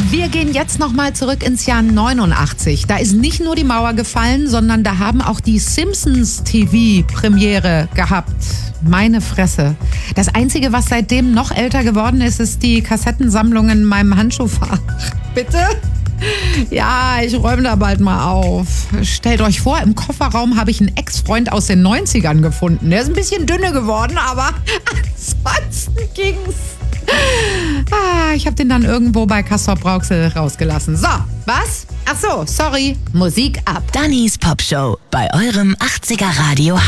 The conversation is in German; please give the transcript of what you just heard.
Wir gehen jetzt nochmal zurück ins Jahr 89. Da ist nicht nur die Mauer gefallen, sondern da haben auch die Simpsons TV Premiere gehabt. Meine Fresse. Das Einzige, was seitdem noch älter geworden ist, ist die Kassettensammlung in meinem Handschuhfach. Bitte? Ja, ich räume da bald mal auf. Stellt euch vor, im Kofferraum habe ich einen Ex-Freund aus den 90ern gefunden. Der ist ein bisschen dünner geworden, aber ansonsten ging's. Ich habe den dann irgendwo bei Castrop-Rauxel rausgelassen. So, was? Ach so, sorry. Musik ab. Dannys Popshow bei eurem 80er Radio